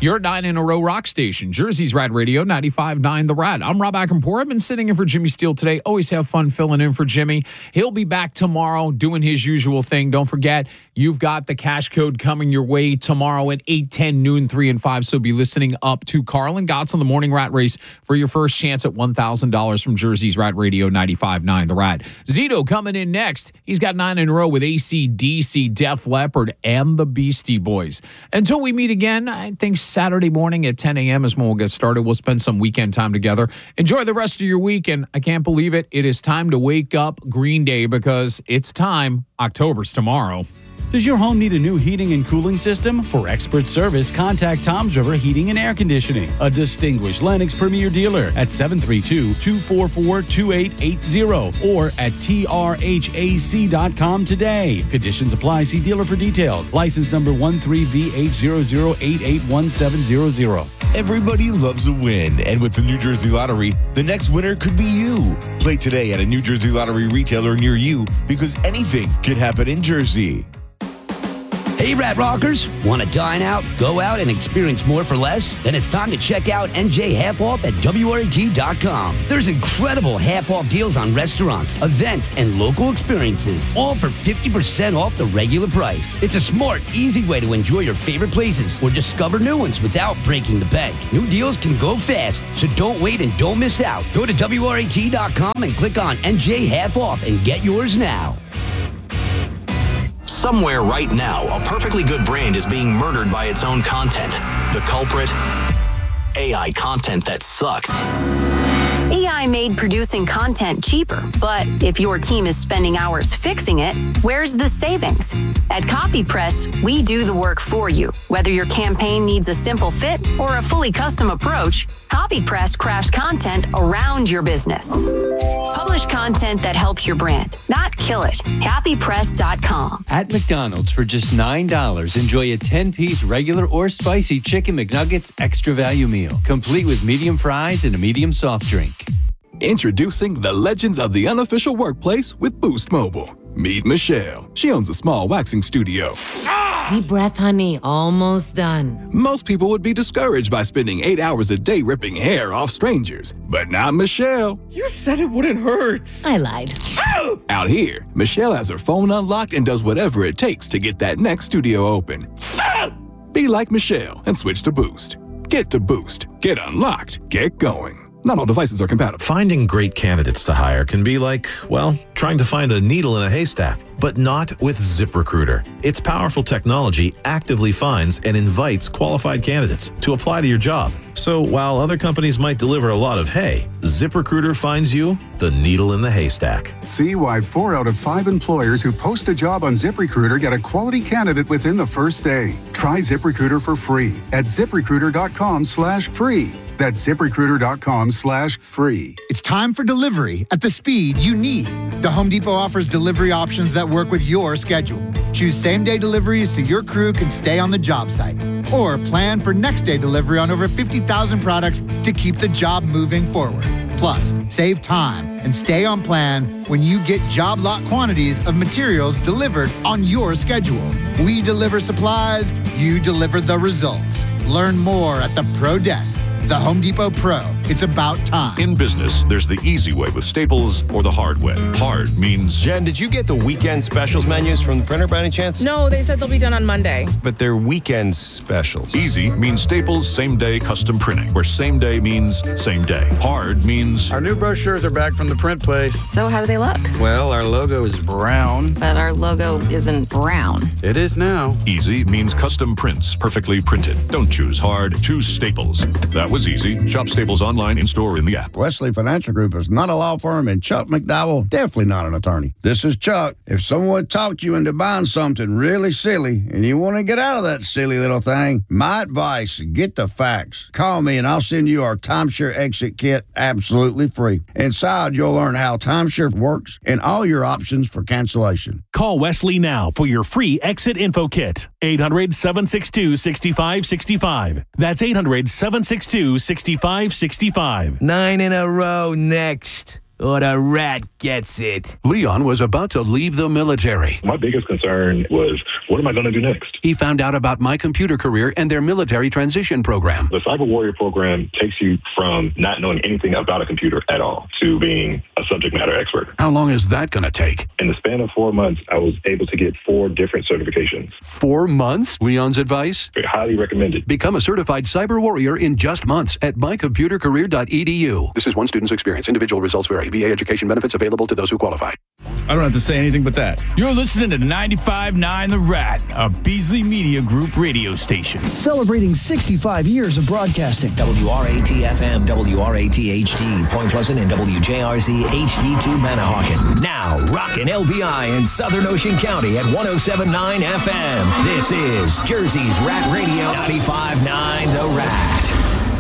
Your 9-in-a-row rock station, Jersey's Rad Radio, 95.9 The Rad. I'm Rob Ackenpour. I've been sitting in for Jimmy Steele today. Always have fun filling in for Jimmy. He'll be back tomorrow doing his usual thing. Don't forget, you've got the cash code coming your way tomorrow at 8, 10, noon, 3, and 5. So be listening up to Carlin Gotts on the Morning Rat Race for your first chance at $1,000 from Jersey's Rad Radio, 95.9 The Rad. Zito coming in next. He's got 9 in a row with AC/DC, Def Leppard, and the Beastie Boys. Until we meet again, I think Saturday morning at 10 a.m. is when we'll get started. We'll spend some weekend time together. Enjoy the rest of your week, and I can't believe it. It is time to wake up Green Day because it's time. October's tomorrow. Does your home need a new heating and cooling system? For expert service, contact Tom's River Heating and Air Conditioning, a distinguished Lennox Premier dealer at 732-244-2880 or at trhac.com today. Conditions apply. See dealer for details. License number 13VH00881700. Everybody loves a win, and with the New Jersey Lottery, the next winner could be you. Play today at a New Jersey Lottery retailer near you because anything can happen in Jersey. Hey, Rat Rockers, want to dine out, go out, and experience more for less? Then it's time to check out NJ Half Off at WRAT.com. There's incredible half-off deals on restaurants, events, and local experiences, all for 50% off the regular price. It's a smart, easy way to enjoy your favorite places or discover new ones without breaking the bank. New deals can go fast, so don't wait and don't miss out. Go to WRAT.com and click on NJ Half Off and get yours now. Somewhere right now, a perfectly good brand is being murdered by its own content. The culprit? AI content that sucks. AI made producing content cheaper, but if your team is spending hours fixing it, where's the savings? At CopyPress, we do the work for you. Whether your campaign needs a simple fit or a fully custom approach, CopyPress crafts content around your business. Publish content that helps your brand, not kill it. CopyPress.com. At McDonald's, for just $9, enjoy a 10-piece regular or spicy Chicken McNuggets extra value meal, complete with medium fries and a medium soft drink. Introducing the legends of the unofficial workplace with Boost Mobile. Meet Michelle. She owns a small waxing studio. Deep breath, honey. Almost done. Most people would be discouraged by spending 8 hours a day ripping hair off strangers, but not Michelle. You said it wouldn't hurt. I lied. Out here, Michelle has her phone unlocked and does whatever it takes to get that next studio open. Be like Michelle and switch to Boost. Get to Boost. Get unlocked. Get going. Not all devices are compatible. Finding great candidates to hire can be like, well, trying to find a needle in a haystack, but not with ZipRecruiter. Its powerful technology actively finds and invites qualified candidates to apply to your job. So while other companies might deliver a lot of hay, ZipRecruiter finds you the needle in the haystack. See why 4 out of 5 employers who post a job on ZipRecruiter get a quality candidate within the first day. Try ZipRecruiter for free at ZipRecruiter.com/free. That's ZipRecruiter.com/free. It's time for delivery at the speed you need. The Home Depot offers delivery options that work with your schedule. Choose same-day deliveries so your crew can stay on the job site. Or plan for next-day delivery on over 50,000 products to keep the job moving forward. Plus, save time and stay on plan when you get job lot quantities of materials delivered on your schedule. We deliver supplies, you deliver the results. Learn more at the Pro Desk. The Home Depot Pro. It's about time. In business, there's the easy way with Staples or the hard way. Hard means... Jen, did you get the weekend specials menus from the printer by any chance? No, they said they'll be done on Monday. But they're weekend specials. Easy means Staples same-day custom printing, where same day means same day. Hard means... Our new brochures are back from the print place. So how do they look? Well, our logo is brown. But our logo isn't brown. It is now. Easy means custom prints, perfectly printed. Don't choose hard, choose Staples. That was easy. Shop Staples online, in-store, in the app. Wesley Financial Group is not a law firm, and Chuck McDowell definitely not an attorney. This is Chuck. If someone talked you into buying something really silly and you want to get out of that silly little thing, my advice, get the facts. Call me and I'll send you our timeshare exit kit absolutely free. Inside, you'll learn how timeshare works and all your options for cancellation. Call Wesley now for your free exit info kit. 800-762-6565. That's 800-762-6565. 9 in a row next. or the rat gets it. Leon was about to leave the military. My biggest concern was, what am I going to do next? He found out about My Computer Career and their military transition program. The Cyber Warrior program takes you from not knowing anything about a computer at all to being a subject matter expert. How long is that going to take? In the span of 4 months, I was able to get 4 different certifications. 4 months? Leon's advice? Highly recommended. Become a certified cyber warrior in just months at mycomputercareer.edu. This is one student's experience. Individual results vary. VA education benefits available to those who qualify. I don't have to say anything but that. You're listening to 95.9 The Rat, a Beasley Media Group radio station. Celebrating 65 years of broadcasting. WRAT-FM, WRAT-HD, Point Pleasant, and WJRZ HD2 Manahawkin. Now, rockin' LBI in Southern Ocean County at 107.9 FM. This is Jersey's Rat Radio, 95.9 The Rat.